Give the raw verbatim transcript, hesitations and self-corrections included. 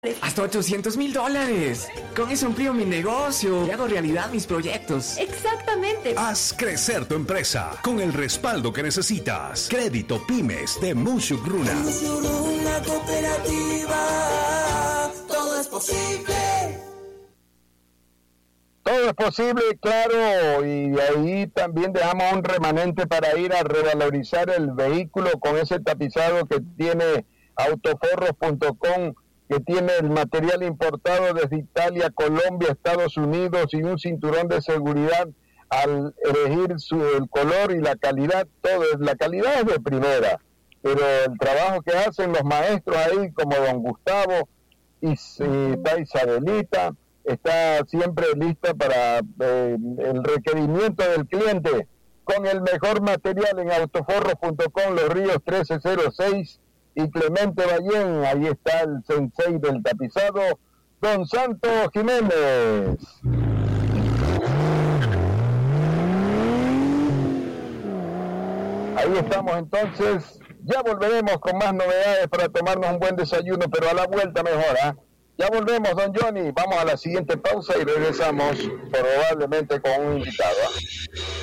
Hasta ochocientos mil dólares. Con eso amplío mi negocio y hago realidad mis proyectos. Exactamente. Haz crecer tu empresa con el respaldo que necesitas. Crédito Pymes de Mushuk Runa. Una cooperativa. Todo es posible. Todo es posible, claro, y ahí también dejamos un remanente para ir a revalorizar el vehículo con ese tapizado que tiene autoforros punto com, que tiene el material importado desde Italia, Colombia, Estados Unidos y un cinturón de seguridad al elegir su, el color y la calidad. Todo, la calidad es de primera, pero el trabajo que hacen los maestros ahí, como don Gustavo, y está Isabelita, está siempre lista para eh, el requerimiento del cliente, con el mejor material en autoforros punto com, Los Ríos trece cero seis, y Clemente Ballén. Ahí está el sensei del tapizado, don Santos Jiménez. Ahí estamos entonces, ya volveremos con más novedades para tomarnos un buen desayuno, pero a la vuelta mejor, ¿ah? ¿eh? Ya volvemos, don Johnny, vamos a la siguiente pausa y regresamos probablemente con un invitado, ¿eh?